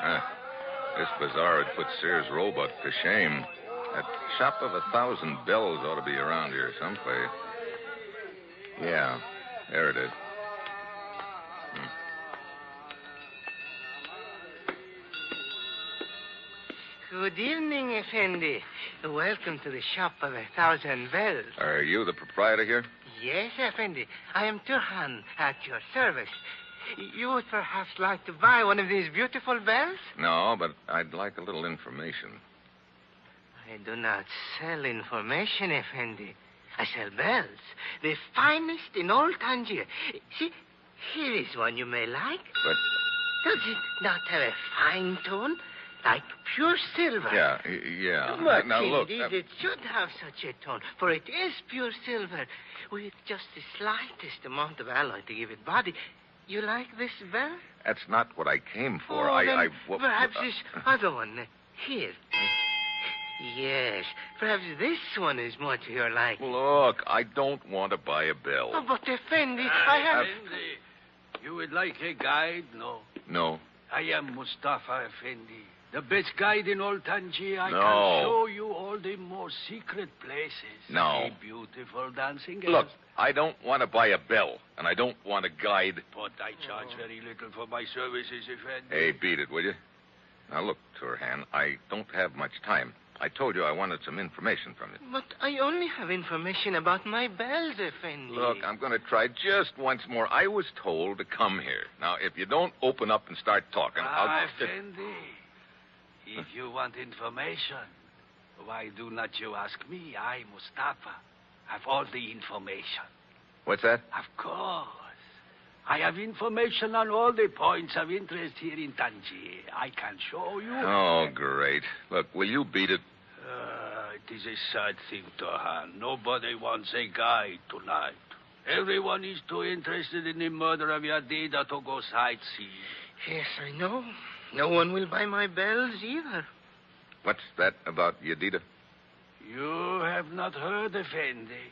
This bazaar would put Sears Roebuck to shame. That shop of 1,000 bells ought to be around here someplace. Yeah, there it is. Good evening, Effendi. Welcome to the shop of 1,000 bells. Are you the proprietor here? Yes, Effendi. I am Turhan, at your service. You would perhaps like to buy one of these beautiful bells? No, but I'd like a little information. I do not sell information, Effendi. I sell bells, the finest in all Tangier. See, here is one you may like. But... Does it not have a fine tone? Like pure silver. Yeah. But now, look. Indeed, it should have such a tone, for it is pure silver, with just the slightest amount of alloy to give it body. You like this bell? That's not what I came for. Perhaps this other one. Here. Yes, perhaps this one is more to your liking. Look, I don't want to buy a bell. Oh, but Effendi, I have... Effendi, you would like a guide? No. No. I am Mustafa Effendi, the best guide in all Tangier. I No. can show you all the most secret places. No. The beautiful dancing girls. Look, I don't want to buy a bell, and I don't want a guide. But I charge very little for my services, Effendi. Hey, beat it, will you? Now, look, Turhan, I don't have much time. I told you I wanted some information from you. But I only have information about my bells, Effendi. Look, I'm going to try just once more. I was told to come here. Now, if you don't open up and start talking, I'll... Effendi, if you want information, why do not you ask me? I, Mustafa, have all the information. What's that? Of course. I have information on all the points of interest here in Tangier. I can show you. Oh, great. Look, will you beat it? It is a sad thing, Turhan. Nobody wants a guide tonight. Everyone is too interested in the murder of Yadida to go sightseeing. Yes, I know. No one will buy my bells either. What's that about Yadida? You have not heard, Effendi.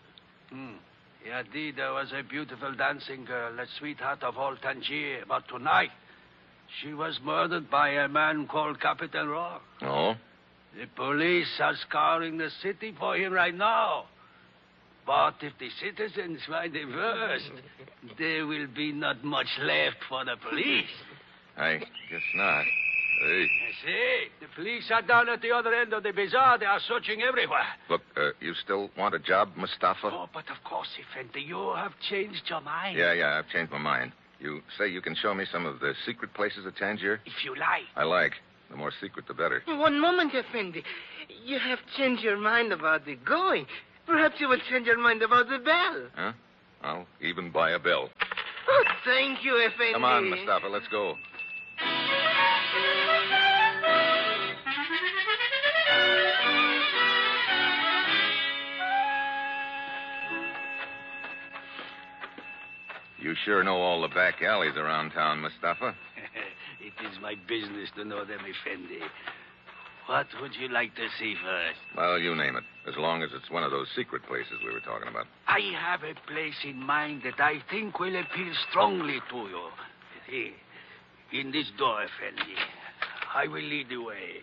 Yadida was a beautiful dancing girl, a sweetheart of all Tangier. But tonight, she was murdered by a man called Captain Rock. Oh? The police are scouring the city for him right now. But if the citizens find him first, there will be not much left for the police. I guess not. Hey. See, the police are down at the other end of the bazaar. They are searching everywhere. Look, you still want a job, Mustafa? Oh, but of course, Effendi, you have changed your mind. Yeah, I've changed my mind. You say you can show me some of the secret places of Tangier? If you like. I like. The more secret, the better. One moment, Effendi. You have changed your mind about the going. Perhaps you will change your mind about the bell. Huh? I'll even buy a bell. Oh, thank you, Effendi. Come on, Mustafa, let's go. You sure know all the back alleys around town, Mustafa. It is my business to know them, Effendi. What would you like to see first? Well, you name it, as long as it's one of those secret places we were talking about. I have a place in mind that I think will appeal strongly to you. Here, in this door, Effendi. I will lead the way.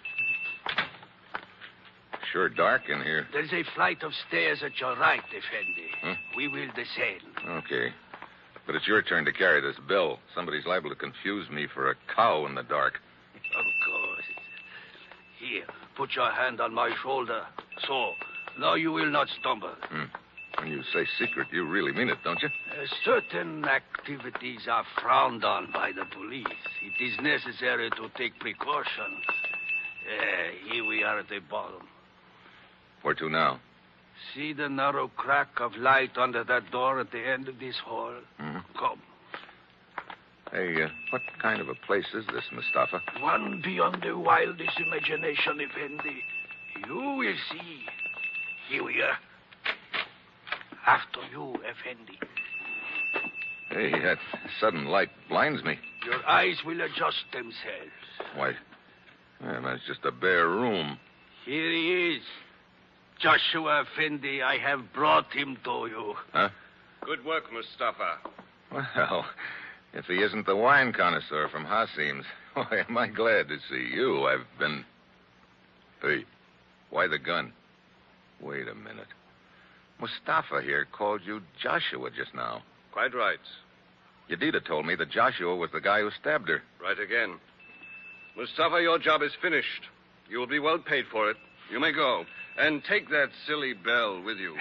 Sure dark in here. There's a flight of stairs at your right, Effendi. Huh? We will descend. Okay. But it's your turn to carry this bell. Somebody's liable to confuse me for a cow in the dark. Of course. Here, put your hand on my shoulder. So, now you will not stumble. When you say secret, you really mean it, don't you? Certain activities are frowned on by the police. It is necessary to take precautions. Here we are at the bottom. Where to now? See the narrow crack of light under that door at the end of this hall? Mm-hmm. Come. Hey, what kind of a place is this, Mustafa? One beyond the wildest imagination, Effendi. You will see. Here we are. After you, Effendi. Hey, that sudden light blinds me. Your eyes will adjust themselves. Why, that's just a bare room. Here he is. Joshua Effendi, I have brought him to you. Huh? Good work, Mustafa. Well, If he isn't the wine connoisseur from Hasim's, why, am I glad to see you. I've been... Hey, why the gun? Wait a minute. Mustafa here called you Joshua just now. Quite right. Yedida told me that Joshua was the guy who stabbed her. Right again. Mustafa, your job is finished. You will be well paid for it. You may go. And take that silly bell with you.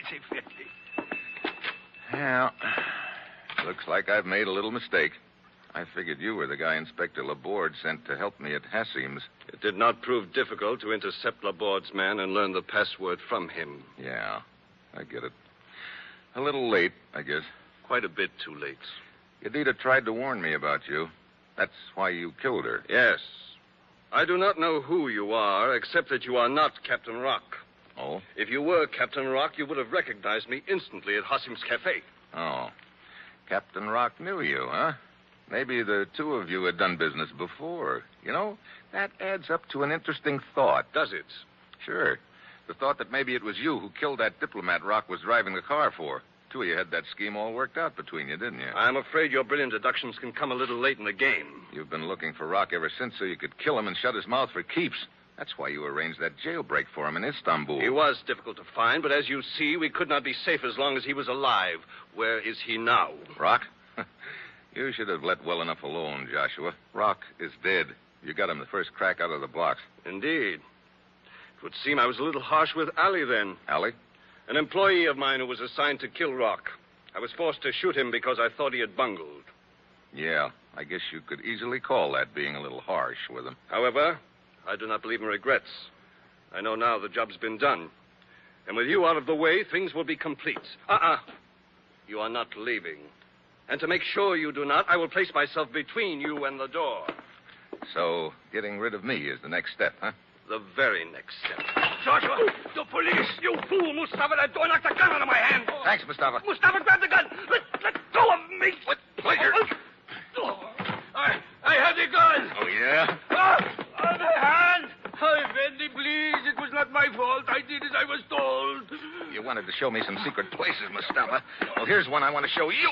Yeah, looks like I've made a little mistake. I figured you were the guy Inspector Laborde sent to help me at Hasim's. It did not prove difficult to intercept Laborde's man and learn the password from him. Yeah, I get it. A little late, I guess. Quite a bit too late. Yedida tried to warn me about you. That's why you killed her. Yes. I do not know who you are, except that you are not Captain Rock. Oh? If you were Captain Rock, you would have recognized me instantly at Hasim's Cafe. Oh. Captain Rock knew you, huh? Maybe the two of you had done business before. You know, that adds up to an interesting thought. Does it? Sure. The thought that maybe it was you who killed that diplomat Rock was driving the car for. Two of you had that scheme all worked out between you, didn't you? I'm afraid your brilliant deductions can come a little late in the game. You've been looking for Rock ever since so you could kill him and shut his mouth for keeps. That's why you arranged that jailbreak for him in Istanbul. He was difficult to find, but as you see, we could not be safe as long as he was alive. Where is he now? Rock? You should have let well enough alone, Joshua. Rock is dead. You got him the first crack out of the blocks. Indeed. It would seem I was a little harsh with Ali then. Ali? An employee of mine who was assigned to kill Rock. I was forced to shoot him because I thought he had bungled. Yeah, I guess you could easily call that being a little harsh with him. However, I do not believe in regrets. I know now the job's been done. And with you out of the way, things will be complete. You are not leaving. And to make sure you do not, I will place myself between you and the door. So, getting rid of me is the next step, huh? The very next step. Joshua, the police, you fool, Mustafa. That door knocked the gun out of my hand. Thanks, Mustafa. Mustafa, grab the gun. Let go of me. With pleasure. I had the gun. Oh, yeah? The hand. Oh, Effendi, please. It was not my fault. I did as I was told. You wanted to show me some secret places, Mustafa. Well, here's one I want to show you.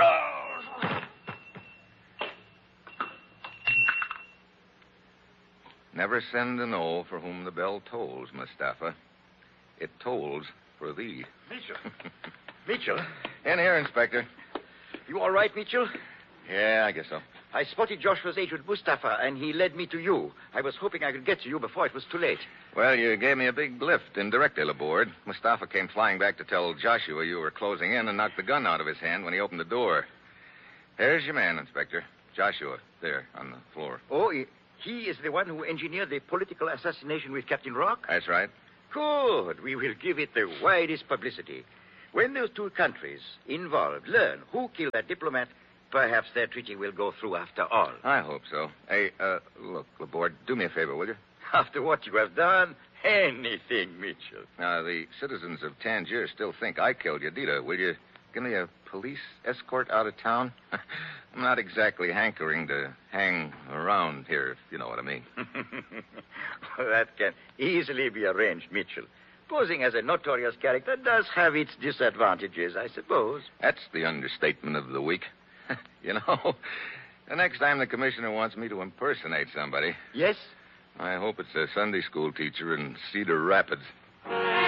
Never send an O for whom the bell tolls, Mustafa. It tolls for thee. Mitchell. Mitchell. In here, Inspector. You all right, Mitchell? Yeah, I guess so. I spotted Joshua's agent, Mustafa, and he led me to you. I was hoping I could get to you before it was too late. Well, you gave me a big lift indirectly, Laborde. Mustafa came flying back to tell Joshua you were closing in and knocked the gun out of his hand when he opened the door. There's your man, Inspector. Joshua, there, on the floor. Oh, he is the one who engineered the political assassination with Captain Rock? That's right. Good. We will give it the widest publicity. When those two countries involved learn who killed that diplomat, perhaps their treaty will go through after all. I hope so. Hey, look, Laborde, do me a favor, will you? After what you have done, anything, Mitchell. The citizens of Tangier still think I killed Yedida. Will you give me a police escort out of town? I'm not exactly hankering to hang around here, if you know what I mean. That can easily be arranged, Mitchell. Posing as a notorious character does have its disadvantages, I suppose. That's the understatement of the week. You know, the next time the commissioner wants me to impersonate somebody, Yes? I hope it's a Sunday school teacher in Cedar Rapids.